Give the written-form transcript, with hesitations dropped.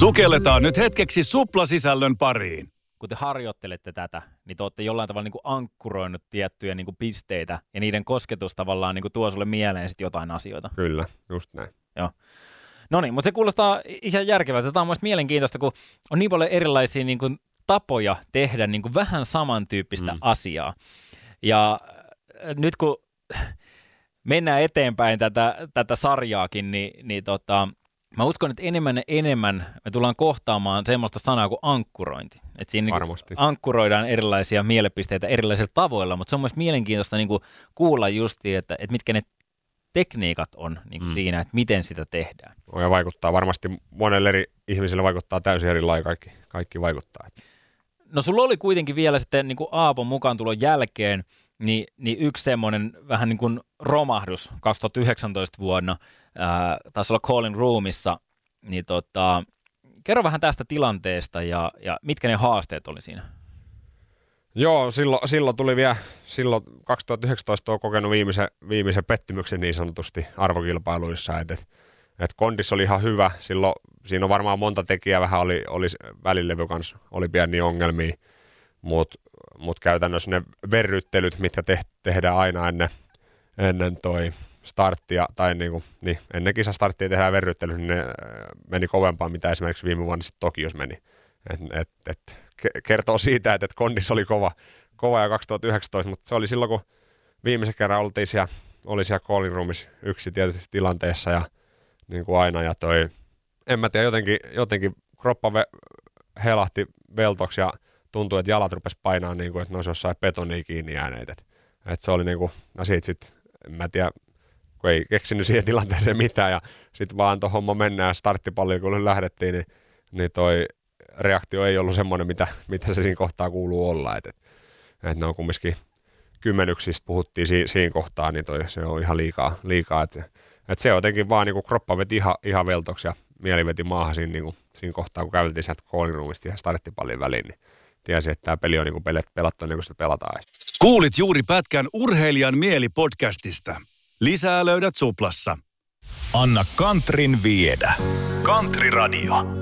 Sukelletaan nyt hetkeksi suplasisällön pariin. Kun te harjoittelette tätä, niin te olette jollain tavalla niin kuin ankkuroinut tiettyjä niin kuin pisteitä, ja niiden kosketus tavallaan niin kuin tuo sulle mieleen sit jotain asioita. Kyllä, just näin. Joo. No niin, mutta se kuulostaa ihan järkevältä. Tämä on myös mielenkiintoista, kun on niin paljon erilaisia niin kuin tapoja tehdä niin kuin vähän samantyyppistä asiaa. Ja nyt kun mennään eteenpäin tätä sarjaakin, niin mä uskon, että enemmän me tullaan kohtaamaan semmoista sanaa kuin ankkurointi. Että siinä niin ankkuroidaan erilaisia mielipisteitä erilaisilla tavoilla, mutta se on myös mielenkiintoista niin kuin kuulla justiin, että mitkä ne tekniikat on niin kuin siinä, että miten sitä tehdään. Ja vaikuttaa varmasti monelle eri ihmiselle vaikuttaa täysin eri lailla, kaikki vaikuttaa. No sulla oli kuitenkin vielä sitten niin kuin Aapon mukaantulon jälkeen niin yksi semmoinen vähän niin kuin romahdus 2019 vuonna, taisi olla Callin Roomissa, niin kerro vähän tästä tilanteesta ja mitkä ne haasteet oli siinä? Joo, silloin tuli vielä, 2019 on kokenut viimeisen pettymyksen niin sanotusti arvokilpailuissa, että kondis oli ihan hyvä, silloin siinä on varmaan monta tekijää, vähän oli välilevy kanssa, oli pieniä ongelmia, mutta käytännössä ne verryttelyt, mitkä tehdään aina ennen toi starttia, tai ennen kisastarttia tehdään verryttelyt, niin ne meni kovempaan, mitä esimerkiksi viime vuonna sitten Tokios meni. Kertoo siitä, että kondis oli kova ja 2019, mutta se oli silloin, kun viimeisen kerran oli siellä Callin Roomissa yksi tietysti tilanteessa ja niin kuin aina, ja en mä tiedä, jotenkin kroppa helahti veltoksi ja tuntui, että jalat rupesi painaa niin kuin, että ne olisi jossain betonia kiinni jääneet. Että se oli niin kuin, no siitä sitten, en mä tiedä, kun ei keksinyt siihen tilanteeseen mitään ja sitten vaan tuon homma mennään ja starttipalliin kun lähdettiin, niin toi reaktio ei ollut semmoinen, mitä se siinä kohtaa kuuluu olla. Että ne on kumminkin kymmenyksistä puhuttiin siinä kohtaa, niin se on ihan liikaa. Että se jotenkin vaan niin kuin kroppa veti ihan veltoksi ja mieli veti maahan siinä kohtaa, kun käveltiin sieltä Callin Roomista ihan starttipallin väliin, niin tiesi, että tämä peli on niin kuin pelattu niin kuin sitä pelataan. Kuulit juuri pätkän Urheilijan mieli-podcastista. Lisää löydät suplassa. Anna Kantrin viedä. Kantri Radio.